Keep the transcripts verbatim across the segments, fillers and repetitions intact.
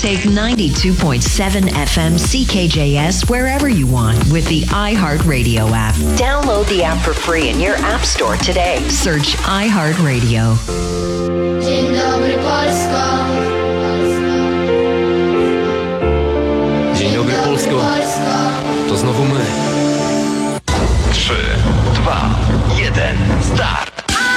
Take ninety-two point seven F M C K J S wherever you want with the iHeartRadio app. Download the app for free in your app store today. Search iHeartRadio. Dzień dobry Polsko. Dzień dobry Polsko. To znowu my. trzy, dwa, jeden, start.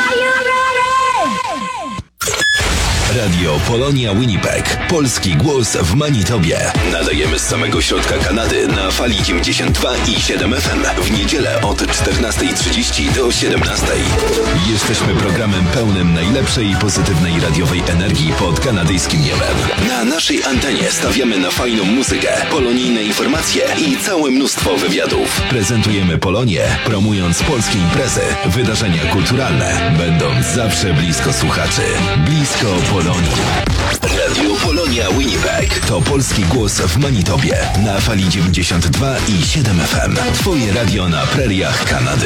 Radio Polonia Winnipeg. Polski głos w Manitobie. Nadajemy z samego środka Kanady na fali dziewięćdziesiąt dwa i siedem F M. W niedzielę od czternasta trzydzieści do siedemnastej. Jesteśmy programem pełnym najlepszej i pozytywnej radiowej energii pod kanadyjskim niebem. Na naszej antenie stawiamy na fajną muzykę, polonijne informacje i całe mnóstwo wywiadów. Prezentujemy Polonię, promując polskie imprezy, wydarzenia kulturalne, będąc zawsze blisko słuchaczy. Blisko Polonii. Radio Polonia Winnipeg to polski głos w Manitobie na fali dziewięćdziesiąt dwa i siedem F M. Twoje radio na preriach Kanady.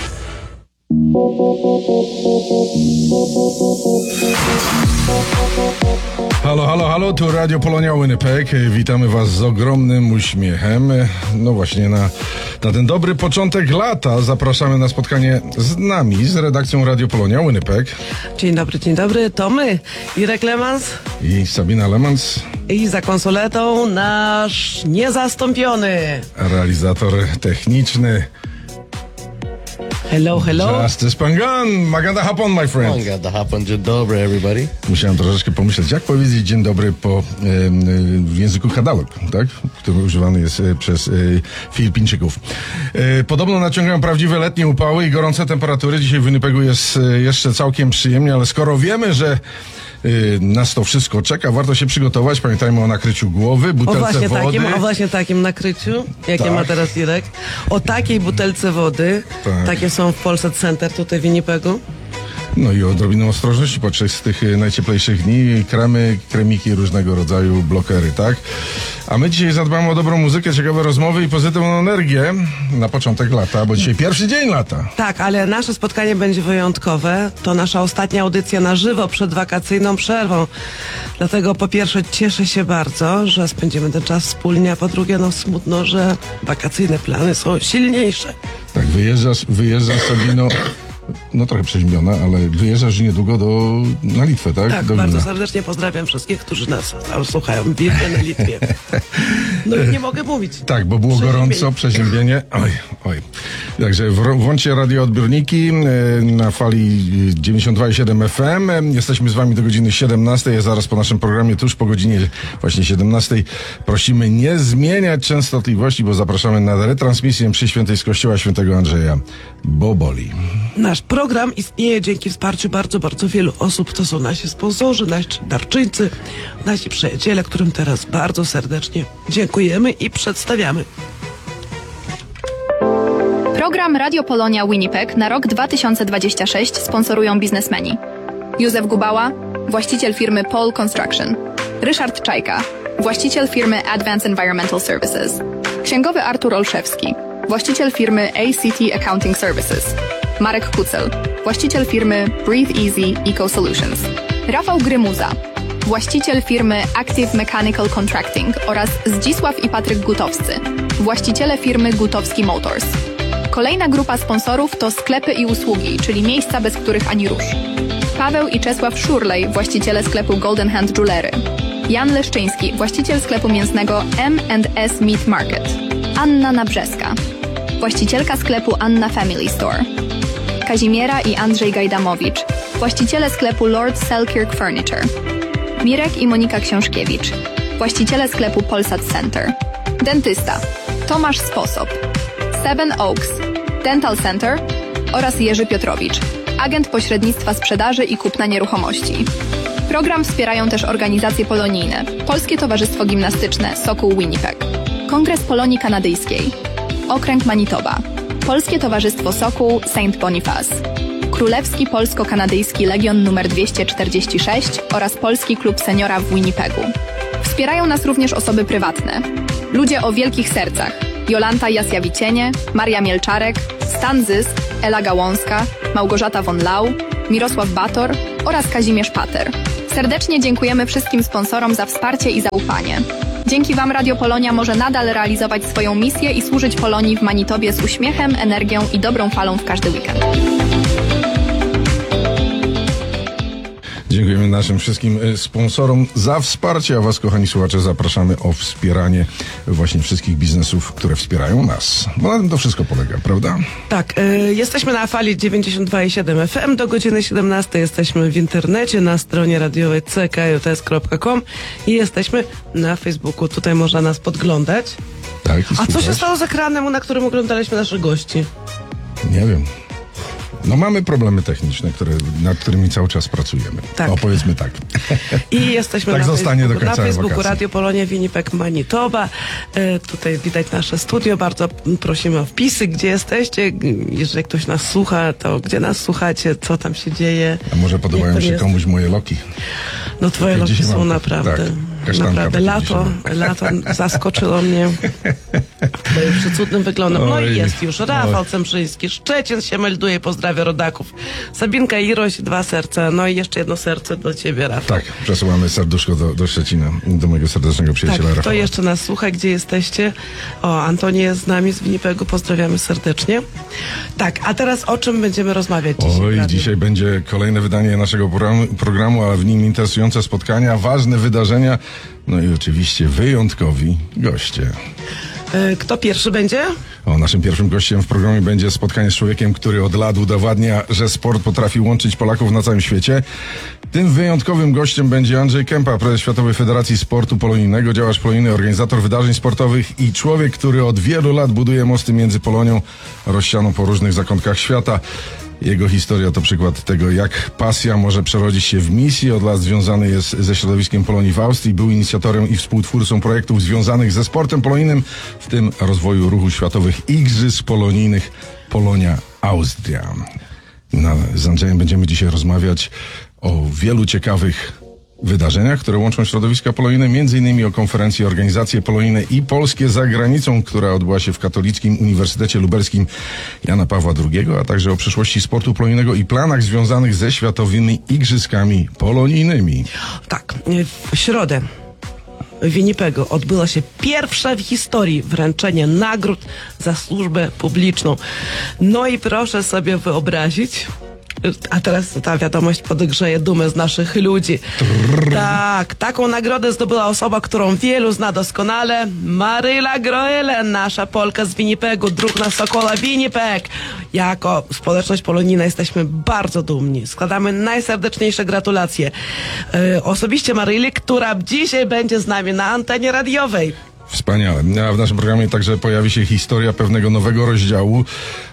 Halo, halo, halo, tu Radio Polonia Winnipeg. Witamy Was z ogromnym uśmiechem. No właśnie, na, na ten dobry początek lata zapraszamy na spotkanie z nami, z redakcją Radio Polonia Winnipeg. Dzień dobry, dzień dobry, to my, Irek Lemans i Sabina Lemans. I za konsoletą nasz niezastąpiony realizator techniczny. Hello, hello. Justice Pangan. Maganda hapon, my friend. Maganda hapon, dzień dobry, everybody. Musiałem troszeczkę pomyśleć, jak powiedzieć dzień dobry po e, w języku Kadałek, tak? Który używany jest e, przez e, Filipińczyków. E, podobno naciągają prawdziwe letnie upały i gorące temperatury. Dzisiaj w Winnipegu jest e, jeszcze całkiem przyjemnie, ale skoro wiemy, że Yy, nas to wszystko czeka, warto się przygotować. Pamiętajmy o nakryciu głowy, butelce o właśnie wody. Takim, o właśnie takim nakryciu, jakie tak. ma teraz Irek. O takiej butelce wody. Tak. Takie są w Polsat Center tutaj w Winnipegu. No i odrobinę ostrożności podczas tych najcieplejszych dni. Kremy, kremiki, różnego rodzaju blokery, tak? A my dzisiaj zadbamy o dobrą muzykę, ciekawe rozmowy i pozytywną energię na początek lata, bo dzisiaj pierwszy dzień lata. Tak, ale nasze spotkanie będzie wyjątkowe. To nasza ostatnia audycja na żywo przed wakacyjną przerwą. Dlatego po pierwsze cieszę się bardzo, że spędzimy ten czas wspólnie, a po drugie no smutno, że wakacyjne plany są silniejsze. Tak, wyjeżdżasz, wyjeżdżasz sobie, no... No trochę przeziębiona, ale wyjeżdżasz niedługo do, na Litwę, tak? Tak, do bardzo Wilna. serdecznie pozdrawiam wszystkich, którzy nas tam słuchają. Wilnie na Litwie. No i nie mogę mówić. Tak, bo było gorąco, przeziębienie. Oj, oj. Także włączcie radioodbiorniki na fali dziewięćdziesiąt dwa i siedem F M. Jesteśmy z Wami do godziny siedemnastej, a zaraz po naszym programie, tuż po godzinie właśnie siedemnastej, prosimy nie zmieniać częstotliwości, bo zapraszamy na retransmisję przy świętej z Kościoła Świętego Andrzeja Boboli. Nasz program istnieje dzięki wsparciu bardzo, bardzo wielu osób. To są nasi sponsorzy, nasi darczyńcy, nasi przyjaciele, którym teraz bardzo serdecznie dziękujemy i przedstawiamy. Program Radio Polonia Winnipeg na rok dwa tysiące dwudziesty szósty sponsorują biznesmeni: Józef Gubała, właściciel firmy Pole Construction; Ryszard Czajka, właściciel firmy Advance Environmental Services; księgowy Artur Olszewski, właściciel firmy A C T Accounting Services; Marek Kucel, właściciel firmy Breathe Easy Eco Solutions; Rafał Grymuza, właściciel firmy Active Mechanical Contracting oraz Zdzisław i Patryk Gutowscy, właściciele firmy Gutowski Motors. Kolejna grupa sponsorów to sklepy i usługi, czyli miejsca, bez których ani rusz. Paweł i Czesław Szurlej, właściciele sklepu Golden Hand Jewelry; Jan Leszczyński, właściciel sklepu mięsnego M and S Meat Market; Anna Nabrzeska, właścicielka sklepu Anna Family Store; Kazimiera i Andrzej Gajdamowicz, właściciele sklepu Lord Selkirk Furniture; Mirek i Monika Książkiewicz, właściciele sklepu Polsat Center; dentysta Tomasz Sposob; Seven Oaks Dental Center oraz Jerzy Piotrowicz, agent pośrednictwa sprzedaży i kupna nieruchomości. Program wspierają też organizacje polonijne: Polskie Towarzystwo Gimnastyczne Sokół Winnipeg, Kongres Polonii Kanadyjskiej, Okręg Manitoba, Polskie Towarzystwo Sokół Saint Boniface, Królewski Polsko-Kanadyjski Legion numer dwieście czterdzieści sześć oraz Polski Klub Seniora w Winnipegu. Wspierają nas również osoby prywatne: ludzie o wielkich sercach: Jolanta Jasjawicienie, Maria Mielczarek, Stan Zysk, Ela Gałązka, Małgorzata von Lau, Mirosław Bator oraz Kazimierz Pater. Serdecznie dziękujemy wszystkim sponsorom za wsparcie i zaufanie. Dzięki Wam Radio Polonia może nadal realizować swoją misję i służyć Polonii w Manitobie z uśmiechem, energią i dobrą falą w każdy weekend. Dziękujemy naszym wszystkim sponsorom za wsparcie, a Was, kochani słuchacze, zapraszamy o wspieranie właśnie wszystkich biznesów, które wspierają nas. Bo na tym to wszystko polega, prawda? Tak, y, jesteśmy na fali dziewięćdziesiąt dwa i siedem F M do godziny siedemnastej. Jesteśmy w internecie na stronie radiowej c k j t s kropka com i jesteśmy na Facebooku. Tutaj można nas podglądać. Tak, i A co się słuchać. stało z ekranem, na którym oglądaliśmy naszych gości? Nie wiem. No mamy problemy techniczne, które, nad którymi cały czas pracujemy. Tak. O, powiedzmy tak. I jesteśmy Tak na zostanie do Facebooku, końca na Facebooku wakacji. Radio Polonia Winnipeg Manitoba. E, tutaj widać nasze studio. Bardzo prosimy o wpisy, gdzie jesteście. Jeżeli ktoś nas słucha, to gdzie nas słuchacie, co tam się dzieje. A może podobają Jak to się jest? komuś moje loki? No twoje Takie loki dzisiaj są mam- naprawdę, tak, kasztanka naprawdę takie lato, dzisiaj lato zaskoczyło mnie twoim przecudnym wyglądem. No Oj, i jest już Rafał oj. Cembrzyński, Szczecin się melduje, pozdrawia rodaków. Sabinka Iroś, dwa serca, no i jeszcze jedno serce do ciebie, Rafał. Tak, przesyłamy serduszko do, do Szczecina, do mojego serdecznego przyjaciela Tak, Rafała. to jeszcze nas słucha, gdzie jesteście. O, Antoni jest z nami z Winnipegu, pozdrawiamy serdecznie. Tak, a teraz o czym będziemy rozmawiać dzisiaj? w Oj, radiu? dzisiaj będzie kolejne wydanie naszego programu, programu, ale w nim interesujące spotkania, ważne wydarzenia, no i oczywiście wyjątkowi goście. E, Kto pierwszy będzie? O, naszym pierwszym gościem w programie będzie spotkanie z człowiekiem, który od lat udowadnia, że sport potrafi łączyć Polaków na całym świecie. Tym wyjątkowym gościem będzie Andrzej Kępa, prezes Światowej Federacji Sportu Polonijnego, działacz polonijny, organizator wydarzeń sportowych i człowiek, który od wielu lat buduje mosty między Polonią rozsianą po różnych zakątkach świata. Jego historia to przykład tego, jak pasja może przerodzić się w misję. Od lat związany jest ze środowiskiem Polonii w Austrii. Był inicjatorem i współtwórcą projektów związanych ze sportem polonijnym, w tym rozwoju ruchu światowych Igrzysk Polonijnych Polonia Austria. No, z Andrzejem będziemy dzisiaj rozmawiać o wielu ciekawych wydarzeniach, które łączą środowiska polonijne, między innymi o konferencji Organizacje Polonijne i Polskie za granicą, która odbyła się w Katolickim Uniwersytecie Lubelskim Jana Pawła drugiego, a także o przyszłości sportu polonijnego i planach związanych ze Światowymi Igrzyskami Polonijnymi. Tak, w środę w Winnipegu odbyło się pierwsze w historii wręczenie nagród za służbę publiczną. No i proszę sobie wyobrazić, a teraz ta wiadomość podgrzeje dumę z naszych ludzi. Tak, taką nagrodę zdobyła osoba, którą wielu zna doskonale. Maryla Groele, nasza Polka z Winnipegu, druhna Sokola Winnipeg. Jako społeczność polonijna jesteśmy bardzo dumni. Składamy najserdeczniejsze gratulacje. E, osobiście Maryli, która dzisiaj będzie z nami na antenie radiowej. Wspaniale. A w naszym programie także pojawi się historia pewnego nowego rozdziału,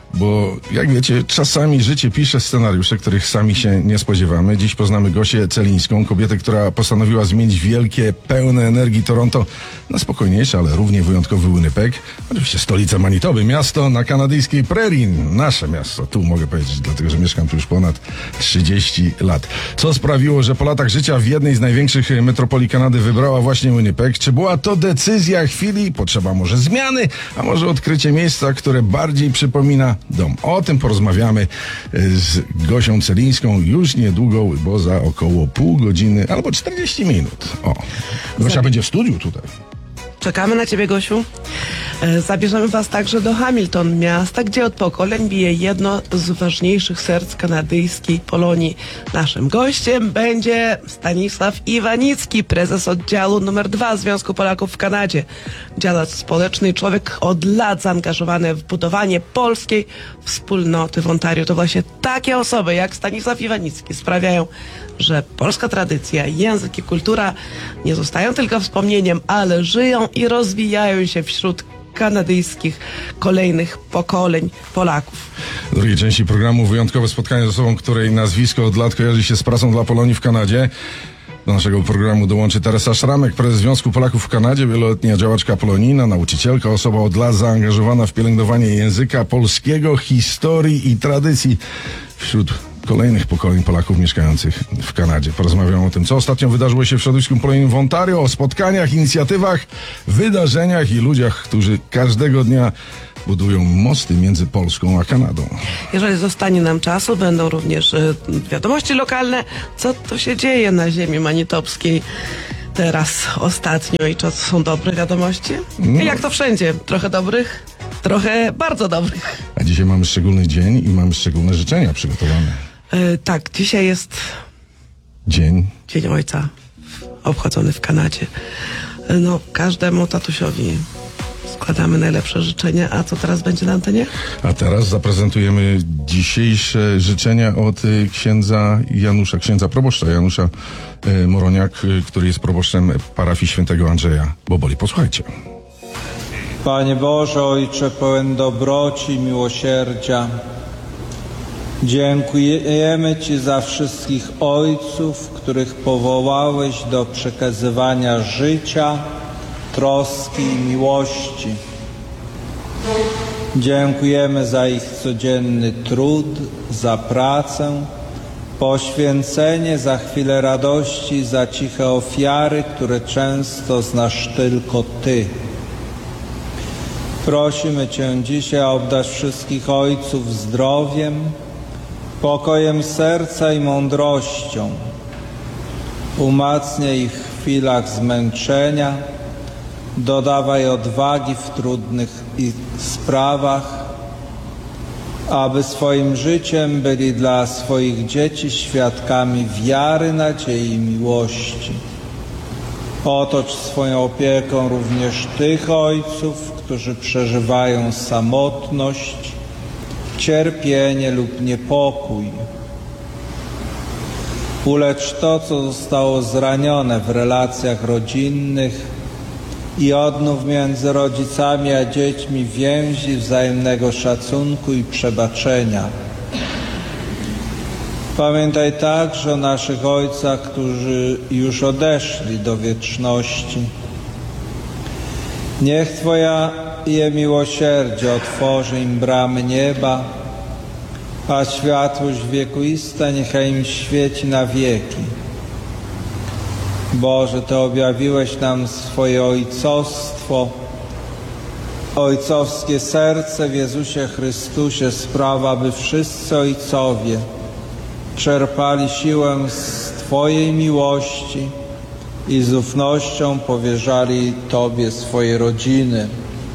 bo jak wiecie, czasami życie pisze scenariusze, których sami się nie spodziewamy. Dziś poznamy Gosię Celińską, kobietę, która postanowiła zmienić wielkie, pełne energii Toronto na spokojniejsze, ale równie wyjątkowy Winnipeg. Oczywiście stolica Manitoby, miasto na kanadyjskiej prerii. Nasze miasto, tu mogę powiedzieć, dlatego że mieszkam tu już ponad trzydzieści lat. Co sprawiło, że po latach życia w jednej z największych metropolii Kanady wybrała właśnie Winnipeg? Czy była to decyzja chwili? Potrzeba może zmiany? A może odkrycie miejsca, które bardziej przypomina dom? O tym porozmawiamy z Gosią Celińską już niedługo, bo za około pół godziny albo czterdzieści minut. O, Gosia będzie w studiu tutaj. Czekamy na ciebie, Gosiu. E, Zabierzemy was także do Hamilton, miasta, gdzie od pokoleń bije jedno z ważniejszych serc kanadyjskiej Polonii. Naszym gościem będzie Stanisław Iwanicki, prezes oddziału numer dwa Związku Polaków w Kanadzie. Działacz społeczny, człowiek od lat zaangażowany w budowanie polskiej wspólnoty w Ontario. To właśnie takie osoby jak Stanisław Iwanicki sprawiają, że polska tradycja, język i kultura nie zostają tylko wspomnieniem, ale żyją i rozwijają się wśród kanadyjskich kolejnych pokoleń Polaków. W drugiej części programu wyjątkowe spotkanie z osobą, której nazwisko od lat kojarzy się z pracą dla Polonii w Kanadzie. Do naszego programu dołączy Teresa Szramek, prezes Związku Polaków w Kanadzie, wieloletnia działaczka polonijna, nauczycielka, osoba od lat zaangażowana w pielęgnowanie języka polskiego, historii i tradycji wśród kolejnych pokoleń Polaków mieszkających w Kanadzie. Porozmawiamy o tym, co ostatnio wydarzyło się w środowisku polonijnym w Ontario, o spotkaniach, inicjatywach, wydarzeniach i ludziach, którzy każdego dnia budują mosty między Polską a Kanadą. Jeżeli zostanie nam czasu, będą również y, wiadomości lokalne, co to się dzieje na ziemi manitowskiej teraz ostatnio i czy to są dobre wiadomości? No. I jak to wszędzie, trochę dobrych, trochę bardzo dobrych. A dzisiaj mamy szczególny dzień i mamy szczególne życzenia przygotowane. Y, tak, dzisiaj jest Dzień. Dzień Ojca obchodzony w Kanadzie. Y, no, każdemu tatusiowi składamy najlepsze życzenia. A co teraz będzie na antenie? A teraz zaprezentujemy dzisiejsze życzenia od y, księdza Janusza, księdza proboszcza Janusza y, Moroniak, y, który jest proboszczem parafii świętego Andrzeja Boboli. Posłuchajcie. Panie Boże, Ojcze pełen dobroci i miłosierdzia, dziękujemy Ci za wszystkich ojców, których powołałeś do przekazywania życia, troski i miłości. Dziękujemy za ich codzienny trud, za pracę, poświęcenie, za chwilę radości, za ciche ofiary, które często znasz tylko Ty. Prosimy Cię dzisiaj, obdarz wszystkich ojców zdrowiem, pokojem serca i mądrością. Umacniaj ich w chwilach zmęczenia, dodawaj odwagi w trudnych sprawach, aby swoim życiem byli dla swoich dzieci świadkami wiary, nadziei i miłości. Otocz swoją opieką również tych ojców, którzy przeżywają samotność, cierpienie lub niepokój. Ulecz to, co zostało zranione w relacjach rodzinnych i odnów między rodzicami a dziećmi więzi wzajemnego szacunku i przebaczenia. Pamiętaj także o naszych ojcach, którzy już odeszli do wieczności. Niech Twoja je miłosierdzie otworzy im bramy nieba, a światłość wiekuista niechaj im świeci na wieki. Boże, Ty objawiłeś nam swoje ojcostwo, ojcowskie serce w Jezusie Chrystusie sprawa, aby wszyscy ojcowie czerpali siłę z Twojej miłości i z ufnością powierzali Tobie swoje rodziny.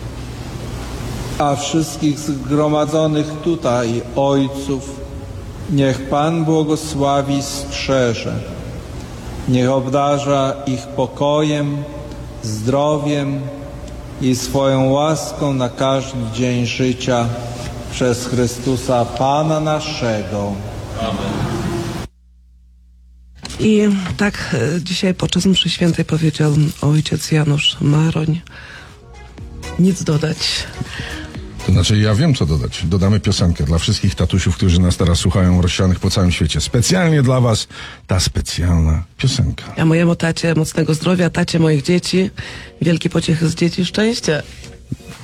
A wszystkich zgromadzonych tutaj ojców niech Pan błogosławi i strzeże. Niech obdarza ich pokojem, zdrowiem i swoją łaską na każdy dzień życia przez Chrystusa Pana naszego. Amen. I tak e, dzisiaj podczas mszy świętej powiedział ojciec Janusz Maroń. Nic dodać. To znaczy, ja wiem, co dodać. Dodamy piosenkę dla wszystkich tatusiów, którzy nas teraz słuchają, rozsianych po całym świecie. Specjalnie dla was ta specjalna piosenka. Ja mojemu tacie mocnego zdrowia, tacie moich dzieci, wielkie pociechy z dzieci, szczęścia.